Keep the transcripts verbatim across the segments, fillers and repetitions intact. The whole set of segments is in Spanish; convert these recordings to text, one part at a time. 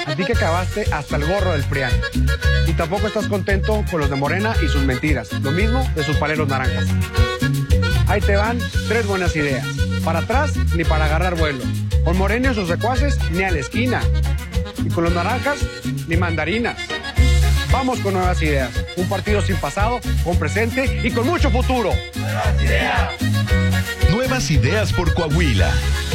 A ti que acabaste hasta el gorro del PRIAN. Y tampoco estás contento con los de Morena y sus mentiras. Lo mismo de sus paleros naranjas. Ahí te van tres buenas ideas. Para atrás, ni para agarrar vuelo. Con Morena y sus secuaces, ni a la esquina. Y con los naranjas, ni mandarinas. Vamos con nuevas ideas. Un partido sin pasado, con presente y con mucho futuro. Nuevas ideas. Nuevas ideas por Coahuila.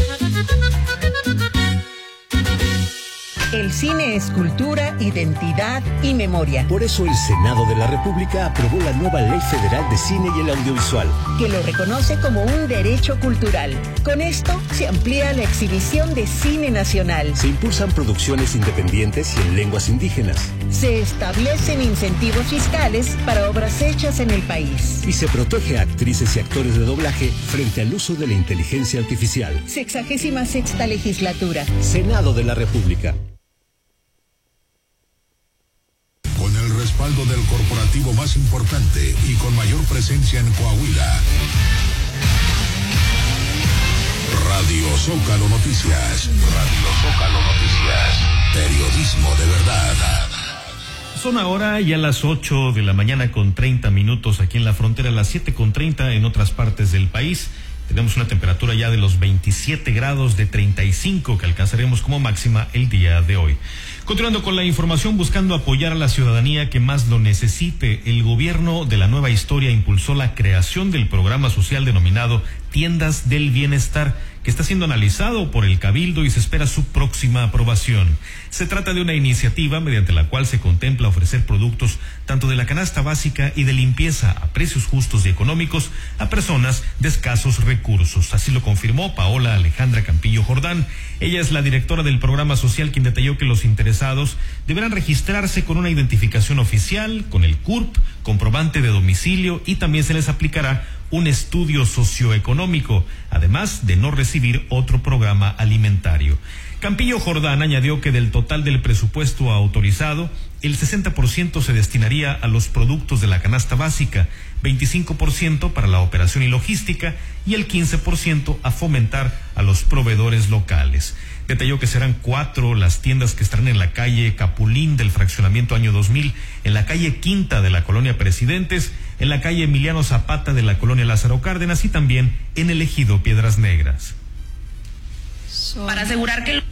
El cine es cultura, identidad y memoria. Por eso el Senado de la República aprobó la nueva Ley Federal de Cine y el Audiovisual, que lo reconoce como un derecho cultural. Con esto se amplía la exhibición de cine nacional. Se impulsan producciones independientes y en lenguas indígenas. Se establecen incentivos fiscales para obras hechas en el país. Y se protege a actrices y actores de doblaje frente al uso de la inteligencia artificial. Sexagésima sexta legislatura. Senado de la República. Con el respaldo del corporativo más importante y con mayor presencia en Coahuila. Radio Zócalo Noticias. Radio Zócalo Noticias. Periodismo de verdad. Son ahora ya las ocho de la mañana con treinta minutos aquí en la frontera, las siete con treinta en otras partes del país. Tenemos una temperatura ya de los veintisiete grados de treinta y cinco que alcanzaremos como máxima el día de hoy. Continuando con la información, buscando apoyar a la ciudadanía que más lo necesite, el gobierno de la nueva historia impulsó la creación del programa social denominado Tiendas del Bienestar, que está siendo analizado por el Cabildo y se espera su próxima aprobación. Se trata de una iniciativa mediante la cual se contempla ofrecer productos tanto de la canasta básica y de limpieza a precios justos y económicos a personas de escasos recursos. Así lo confirmó Paola Alejandra Campillo Jordán. Ella es la directora del programa social, quien detalló que los interesados deberán registrarse con una identificación oficial, con el C U R P, comprobante de domicilio, y también se les aplicará un estudio socioeconómico, además de no recibir otro programa alimentario. Campillo Jordán añadió que del total del presupuesto autorizado, el sesenta por ciento se destinaría a los productos de la canasta básica, veinticinco por ciento para la operación y logística y el quince por ciento a fomentar a los proveedores locales. Detalló que serán cuatro las tiendas que estarán en la calle Capulín del fraccionamiento Año dos mil, en la calle Quinta de la colonia Presidentes, en la calle Emiliano Zapata de la colonia Lázaro Cárdenas y también en el ejido Piedras Negras. Para asegurar que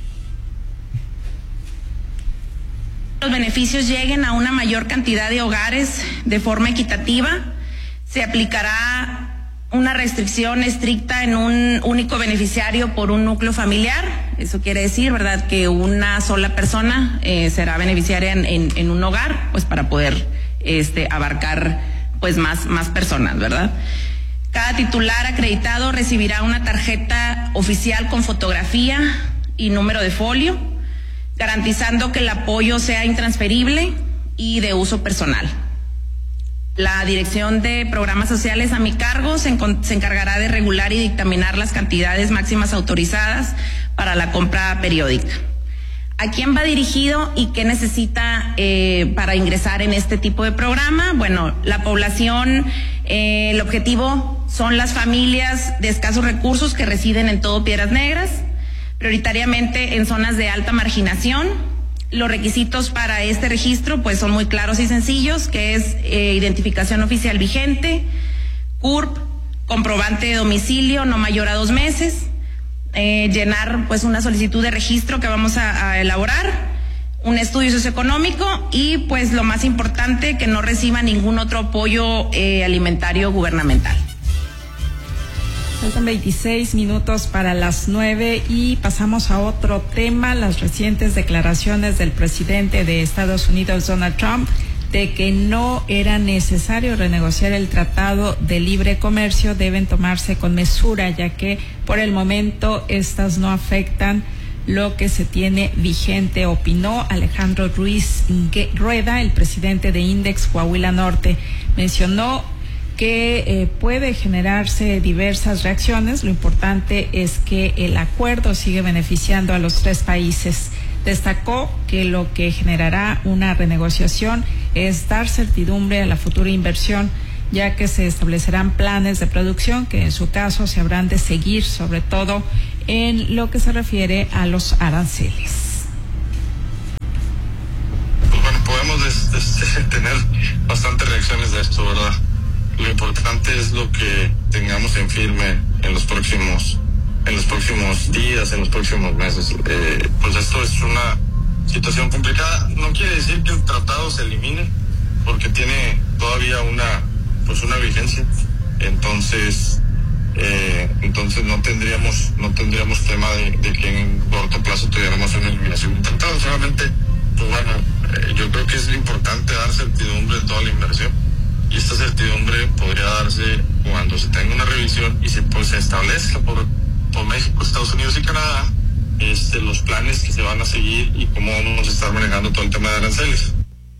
los beneficios lleguen a una mayor cantidad de hogares de forma equitativa, se aplicará una restricción estricta en un único beneficiario por un núcleo familiar. Eso quiere decir, ¿verdad?, que una sola persona eh, será beneficiaria en, en, en un hogar, pues para poder este, abarcar pues más, más personas, ¿verdad? Cada titular acreditado recibirá una tarjeta oficial con fotografía y número de folio, garantizando que el apoyo sea intransferible y de uso personal. La Dirección de Programas Sociales a mi cargo se, se encargará de regular y dictaminar las cantidades máximas autorizadas para la compra periódica. ¿A quién va dirigido y qué necesita eh, para ingresar en este tipo de programa? Bueno, la población, eh, el objetivo son las familias de escasos recursos que residen en todo Piedras Negras, prioritariamente en zonas de alta marginación. Los requisitos para este registro pues son muy claros y sencillos, que es eh, identificación oficial vigente, C U R P, comprobante de domicilio no mayor a dos meses, eh, llenar pues una solicitud de registro que vamos a, a elaborar, un estudio socioeconómico y pues lo más importante, que no reciba ningún otro apoyo eh, alimentario gubernamental. Faltan veintiséis minutos para las nueve y pasamos a otro tema, las recientes declaraciones del presidente de Estados Unidos, Donald Trump, de que no era necesario renegociar el Tratado de Libre Comercio deben tomarse con mesura, ya que por el momento estas no afectan lo que se tiene vigente, opinó Alejandro Ruiz Rueda, el presidente de Index Coahuila Norte. Mencionó que eh, puede generarse diversas reacciones. Lo importante es que el acuerdo sigue beneficiando a los tres países. Destacó que lo que generará una renegociación es dar certidumbre a la futura inversión, ya que se establecerán planes de producción que en su caso se habrán de seguir, sobre todo en lo que se refiere a los aranceles. este, tener bastantes reacciones de esto, ¿verdad? Lo importante es lo que tengamos en firme en los próximos, en los próximos días, en los próximos meses. Eh, pues esto es una situación complicada. No quiere decir que el tratado se elimine, porque tiene todavía una, pues una vigencia. Entonces, eh, entonces no tendríamos, no tendríamos tema de, de que en corto plazo tuviéramos una eliminación del tratado. Solamente, pues bueno, eh, yo creo que es importante dar certidumbre en toda la inversión. Y esta certidumbre podría darse cuando se tenga una revisión y se, pues, se establezca por, por México, Estados Unidos y Canadá este, los planes que se van a seguir y cómo vamos a estar manejando todo el tema de aranceles.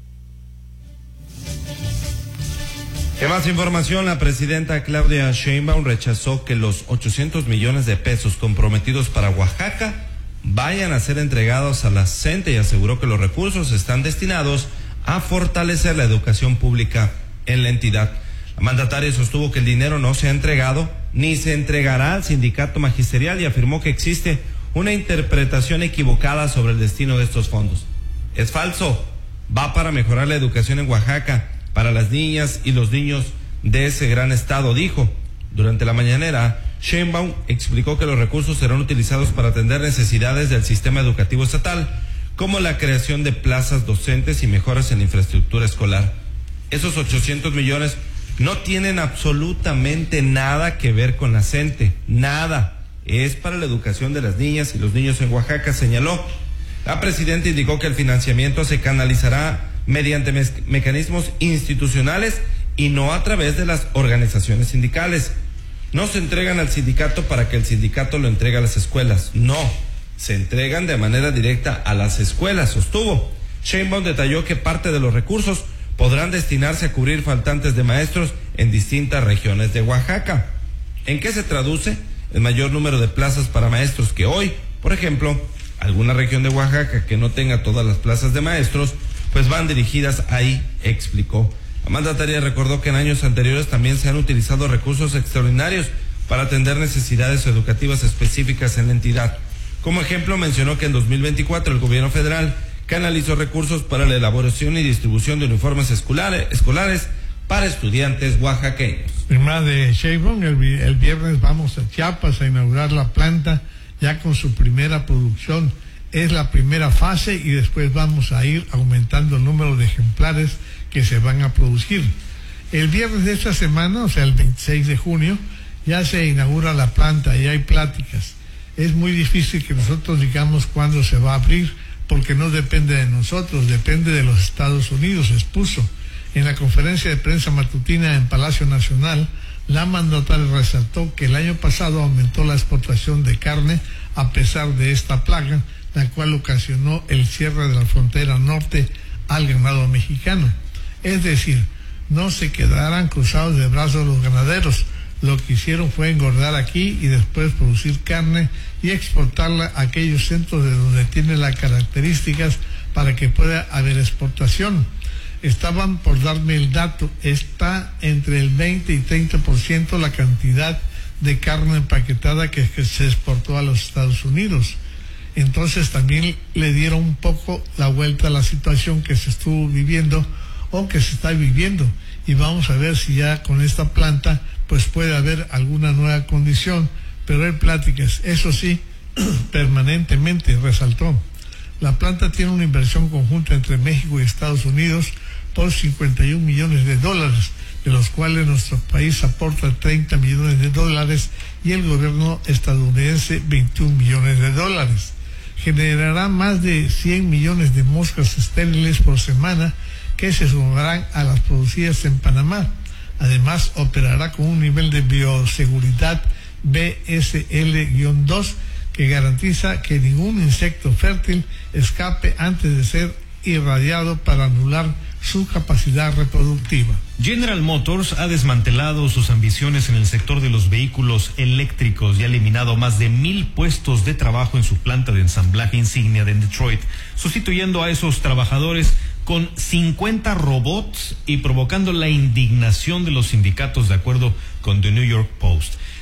En más información, la presidenta Claudia Sheinbaum rechazó que los ochocientos millones de pesos comprometidos para Oaxaca vayan a ser entregados a la CENTE y aseguró que los recursos están destinados a fortalecer la educación pública en la entidad. La mandataria sostuvo que el dinero no se ha entregado ni se entregará al sindicato magisterial y afirmó que existe una interpretación equivocada sobre el destino de estos fondos. Es falso, va para mejorar la educación en Oaxaca, para las niñas y los niños de ese gran estado, dijo. Durante la mañanera, Sheinbaum explicó que los recursos serán utilizados para atender necesidades del sistema educativo estatal, como la creación de plazas docentes y mejoras en la infraestructura escolar. Esos ochocientos millones no tienen absolutamente nada que ver con la CENTE, nada. Es para la educación de las niñas y los niños en Oaxaca, señaló. La presidenta indicó que el financiamiento se canalizará mediante me- mecanismos institucionales y no a través de las organizaciones sindicales. No se entregan al sindicato para que el sindicato lo entregue a las escuelas, no. Se entregan de manera directa a las escuelas, sostuvo. Sheinbaum detalló que parte de los recursos podrán destinarse a cubrir faltantes de maestros en distintas regiones de Oaxaca. ¿En qué se traduce el mayor número de plazas para maestros que hoy, por ejemplo, alguna región de Oaxaca que no tenga todas las plazas de maestros, pues van dirigidas ahí, explicó. La mandataria recordó que en años anteriores también se han utilizado recursos extraordinarios para atender necesidades educativas específicas en la entidad. Como ejemplo, mencionó que en dos mil veinticuatro el gobierno federal canalizó recursos para la elaboración y distribución de uniformes escolares, escolares para estudiantes oaxaqueños. Firma de Sheinbaum, el, el viernes vamos a Chiapas a inaugurar la planta ya con su primera producción. Es la primera fase y después vamos a ir aumentando el número de ejemplares que se van a producir. El viernes de esta semana, o sea el veintiséis de junio, ya se inaugura la planta y hay pláticas. Es muy difícil que nosotros digamos cuándo se va a abrir, porque no depende de nosotros, depende de los Estados Unidos, expuso. En la conferencia de prensa matutina en Palacio Nacional, la mandataria resaltó que el año pasado aumentó la exportación de carne a pesar de esta plaga, la cual ocasionó el cierre de la frontera norte al ganado mexicano. Es decir, no se quedarán cruzados de brazos los ganaderos. Lo que hicieron fue engordar aquí y después producir carne y exportarla a aquellos centros de donde tiene las características para que pueda haber exportación. Estaban por darme el dato, está entre el veinte y treinta por ciento la cantidad de carne empaquetada que, que se exportó a los Estados Unidos. Entonces también le dieron un poco la vuelta a la situación que se estuvo viviendo o que se está viviendo, y vamos a ver si ya con esta planta pues puede haber alguna nueva condición, pero hay pláticas, eso sí, permanentemente, resaltó. La planta tiene una inversión conjunta entre México y Estados Unidos por cincuenta y un millones de dólares, de los cuales nuestro país aporta treinta millones de dólares y el gobierno estadounidense veintiún millones de dólares. Generará más de cien millones de moscas estériles por semana que se sumarán a las producidas en Panamá. Además, operará con un nivel de bioseguridad B S L dos que garantiza que ningún insecto fértil escape antes de ser irradiado para anular su capacidad reproductiva. General Motors ha desmantelado sus ambiciones en el sector de los vehículos eléctricos y ha eliminado más de mil puestos de trabajo en su planta de ensamblaje insignia de Detroit, sustituyendo a esos trabajadores con cincuenta robots y provocando la indignación de los sindicatos, de acuerdo con The New York Post.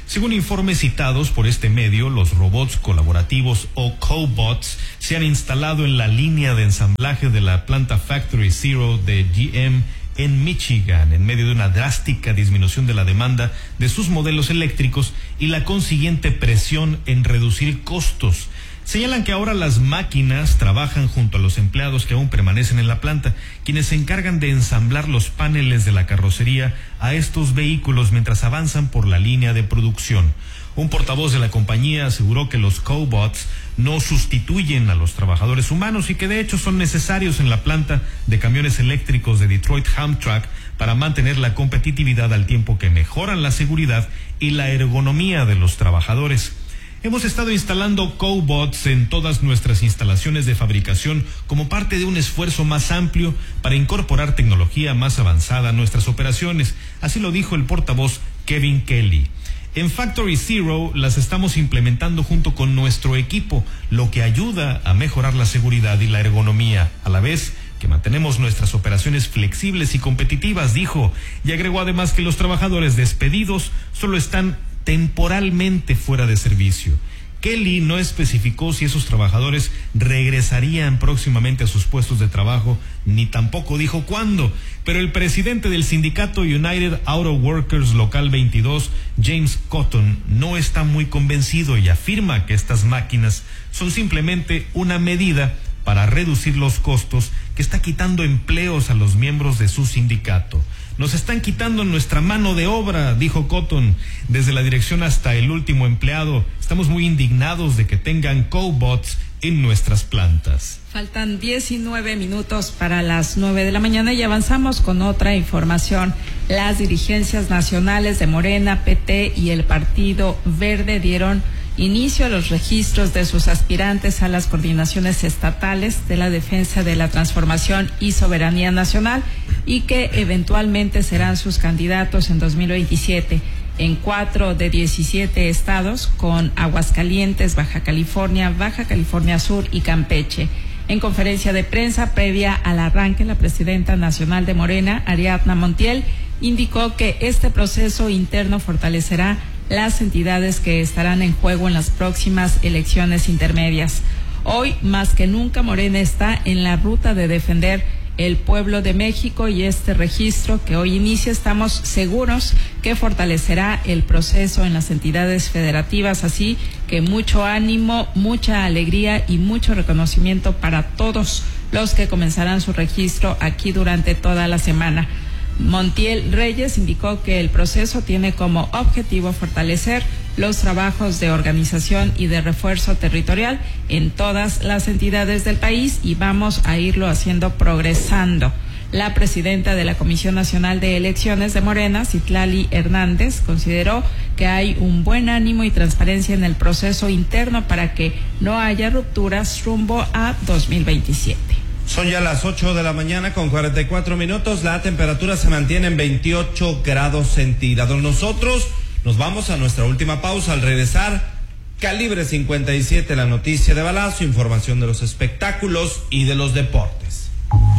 Según informes citados por este medio, los robots colaborativos o cobots se han instalado en la línea de ensamblaje de la planta Factory Zero de G M en Michigan, en medio de una drástica disminución de la demanda de sus modelos eléctricos y la consiguiente presión en reducir costos. Señalan que ahora las máquinas trabajan junto a los empleados que aún permanecen en la planta, quienes se encargan de ensamblar los paneles de la carrocería a estos vehículos mientras avanzan por la línea de producción. Un portavoz de la compañía aseguró que los cobots no sustituyen a los trabajadores humanos y que de hecho son necesarios en la planta de camiones eléctricos de Detroit Amtrak para mantener la competitividad al tiempo que mejoran la seguridad y la ergonomía de los trabajadores. Hemos estado instalando cobots en todas nuestras instalaciones de fabricación como parte de un esfuerzo más amplio para incorporar tecnología más avanzada a nuestras operaciones, así lo dijo el portavoz Kevin Kelly. En Factory Zero las estamos implementando junto con nuestro equipo, lo que ayuda a mejorar la seguridad y la ergonomía, a la vez que mantenemos nuestras operaciones flexibles y competitivas, dijo, y agregó además que los trabajadores despedidos solo están temporalmente fuera de servicio. Kelly no especificó si esos trabajadores regresarían próximamente a sus puestos de trabajo, ni tampoco dijo cuándo, pero el presidente del sindicato United Auto Workers Local veintidós, James Cotton, no está muy convencido y afirma que estas máquinas son simplemente una medida para reducir los costos que está quitando empleos a los miembros de su sindicato. Nos están quitando nuestra mano de obra, dijo Cotton, desde la dirección hasta el último empleado. Estamos muy indignados de que tengan cobots en nuestras plantas. Faltan diecinueve minutos para las nueve de la mañana y avanzamos con otra información. Las dirigencias nacionales de Morena, P T y el Partido Verde dieron inicio a los registros de sus aspirantes a las coordinaciones estatales de la defensa de la transformación y soberanía nacional y que eventualmente serán sus candidatos en dos mil veintisiete en cuatro de diecisiete estados, con Aguascalientes, Baja California, Baja California Sur y Campeche. En conferencia de prensa previa al arranque, la presidenta nacional de Morena, Ariadna Montiel, indicó que este proceso interno fortalecerá las entidades que estarán en juego en las próximas elecciones intermedias. Hoy, más que nunca, Morena está en la ruta de defender el pueblo de México y este registro que hoy inicia, estamos seguros que fortalecerá el proceso en las entidades federativas, así que mucho ánimo, mucha alegría y mucho reconocimiento para todos los que comenzarán su registro aquí durante toda la semana. Montiel Reyes indicó que el proceso tiene como objetivo fortalecer los trabajos de organización y de refuerzo territorial en todas las entidades del país y vamos a irlo haciendo progresando. La presidenta de la Comisión Nacional de Elecciones de Morena, Citlali Hernández, consideró que hay un buen ánimo y transparencia en el proceso interno para que no haya rupturas rumbo a dos mil veintisiete. Son ya las ocho de la mañana con cuarenta y cuatro minutos. La temperatura se mantiene en veintiocho grados centígrados. Nosotros nos vamos a nuestra última pausa. Al regresar, Calibre cincuenta y siete, la noticia de balazo, información de los espectáculos y de los deportes.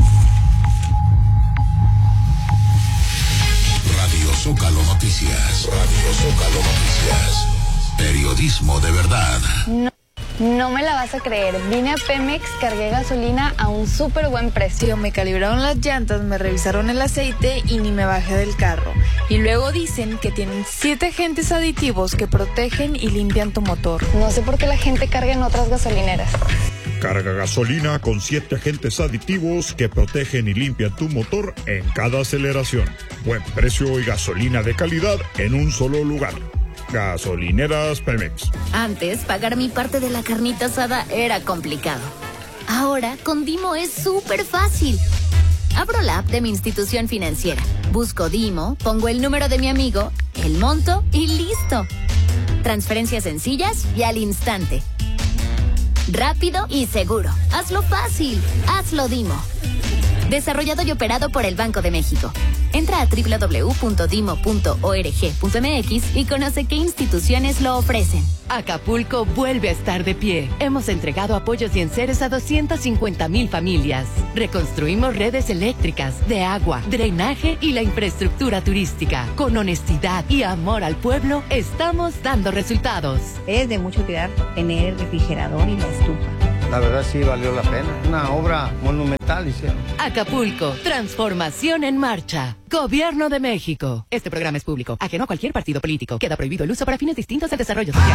Radio Zócalo Noticias. Radio Zócalo Noticias. Periodismo de verdad. No. No me la vas a creer, vine a Pemex, cargué gasolina a un súper buen precio. Me calibraron las llantas, me revisaron el aceite y ni me bajé del carro. Y luego dicen que tienen siete agentes aditivos que protegen y limpian tu motor. No sé por qué la gente carga en otras gasolineras. Carga gasolina con siete agentes aditivos que protegen y limpian tu motor en cada aceleración. Buen precio y gasolina de calidad en un solo lugar. Gasolineras Pemex. Antes, pagar mi parte de la carnita asada era complicado. Ahora, con Dimo es súper fácil. Abro la app de mi institución financiera, busco Dimo, pongo el número de mi amigo, el monto y listo. Transferencias sencillas y al instante. Rápido y seguro. Hazlo fácil. Hazlo Dimo. desarrollado y operado por el Banco de México. Entra a doble u doble u doble u punto dimo punto org punto eme equis y conoce qué instituciones lo ofrecen. Acapulco vuelve a estar de pie. Hemos entregado apoyos y enseres a doscientas cincuenta mil familias. Reconstruimos redes eléctricas, de agua, drenaje y la infraestructura turística. Con honestidad y amor al pueblo, estamos dando resultados. Es de mucho cuidar tener el refrigerador y la estufa. La verdad sí valió la pena. Una obra monumental hicieron. Acapulco, transformación en marcha. Gobierno de México. Este programa es público, ajeno a cualquier partido político. Queda prohibido el uso para fines distintos del desarrollo social.